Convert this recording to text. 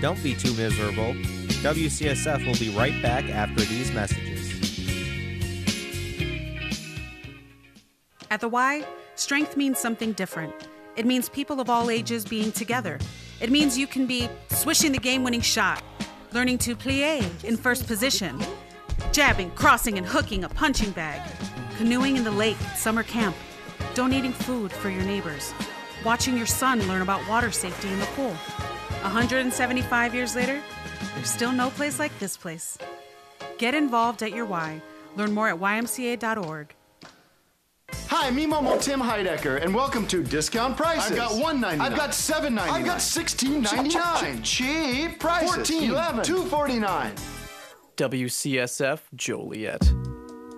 Don't be too miserable. WCSF will be right back after these messages. At the Y, strength means something different. It means people of all ages being together. It means you can be swishing the game-winning shot, learning to plie in first position, jabbing, crossing, and hooking a punching bag, canoeing in the lake at summer camp, donating food for your neighbors, watching your son learn about water safety in the pool. 175 years later, there's still no place like this place. Get involved at your Y. Learn more at ymca.org. Hi, me Momo Tim Heidecker, and welcome to Discount Prices. I've got $1.99. I've got $7.99. I've got $16.99. Cheap prices. $14. $11. $2.49. WCSF Joliet.